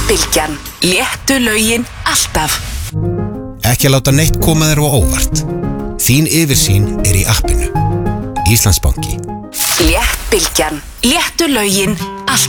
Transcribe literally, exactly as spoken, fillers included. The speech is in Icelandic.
Léttbylgjan. Léttu lögin alltaf. Ekki að láta neitt koma þér á óvart. Þín yfirsýn er í appinu. Íslandsbanki. Léttbylgjan. Léttu lögin alltaf.